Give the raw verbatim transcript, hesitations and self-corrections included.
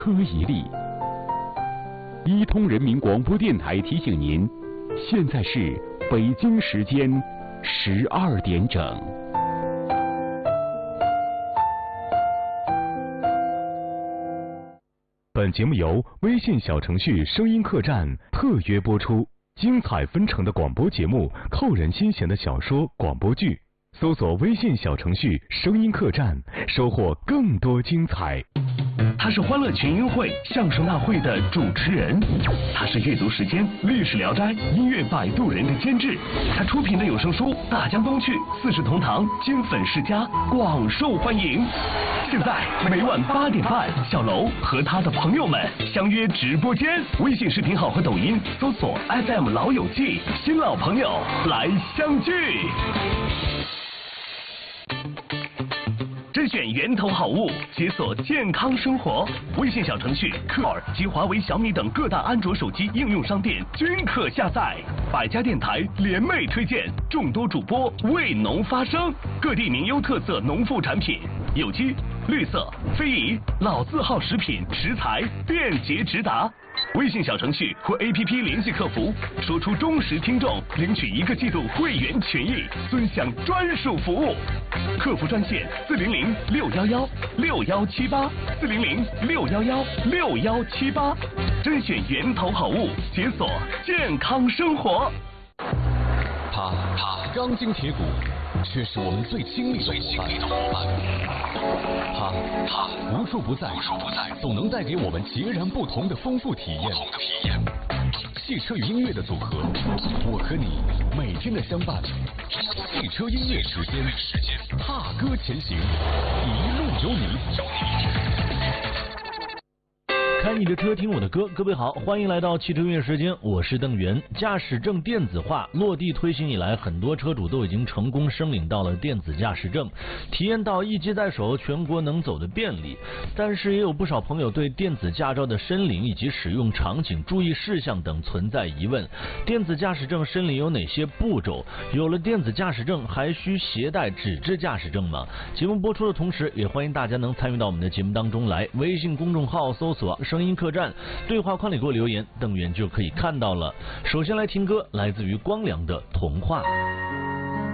歌一粒。一通人民广播电台提醒您，现在是北京时间十二点整。 本节目由微信小程序声音客栈特约播出，精彩纷呈的广播节目，扣人心弦的小说、广播剧。搜索微信小程序声音客栈，收获更多精彩。 他是欢乐群英会相声大会的主持人，他是阅读时间历史聊斋音乐摆渡人的监制，他出品的有声书大江东去四世同堂金粉世家广受欢迎。现在每晚八点半，小楼和他的朋友们相约直播间，微信视频号和抖音搜索 F M 老友记，新老朋友来相聚。甄选源头好物，解锁健康生活。微信小程序科尔及华为、小米等各大安卓手机应用商店均可下载。百家电台联袂推荐，众多主播为农发声，各地名优特色农副产品，有机、绿色、非遗、老字号食品食材便捷直达。微信小程序或 A P P 联系客服，说出忠实听众，领取一个季度会员权益，尊享专属服务。客服专线四零零六幺幺六幺七八四零零六幺幺六幺七八，甄选源头好物，解锁健康生活。 他他钢筋铁骨，却是我们最亲密的伙伴。他他无处不在，无处不在，总能带给我们截然不同的丰富体验。体验。汽车与音乐的组合，我和你每天的相伴。汽车音乐时间，踏歌前行，一路有你。 开你的车，听我的歌。各位好，欢迎来到汽车音乐时间，我是邓源。驾驶证电子化落地推行以来，很多车主都已经成功申领到了电子驾驶证，体验到一机在手，全国能走的便利。但是也有不少朋友对电子驾照的申领以及使用场景、注意事项等存在疑问。电子驾驶证申领有哪些步骤？有了电子驾驶证，还需携带纸质驾驶证吗？节目播出的同时，也欢迎大家能参与到我们的节目当中来。微信公众号搜索声音客栈，对话框里给我留言，邓源就可以看到了。首先来听歌，来自于光良的《童话》。